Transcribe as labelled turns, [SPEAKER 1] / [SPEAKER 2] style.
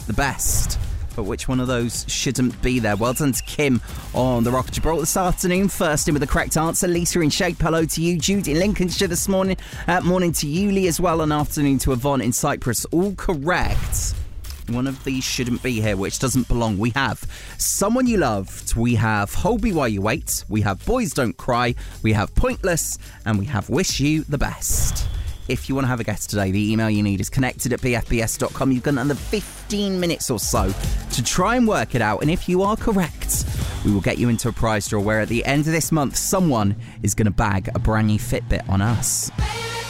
[SPEAKER 1] you the best. But which one of those shouldn't be there? Well done to Kim on the Rock of Gibraltar this afternoon. First in with the correct answer. Lisa in Shape, hello to you. Jude in Lincolnshire this morning. Morning to you, Lee, as well. And afternoon to Yvonne in Cyprus. All correct. One of these shouldn't be here, which doesn't belong. We have Someone You Loved. We have Hold Me While You Wait. We have Boys Don't Cry. We have Pointless. And we have Wish You the Best. If you want to have a guess today, the email you need is connected@bfbs.com. You've got another 15 minutes or so to try and work it out. And if you are correct, we will get you into a prize draw where at the end of this month, someone is going to bag a brand new Fitbit on us.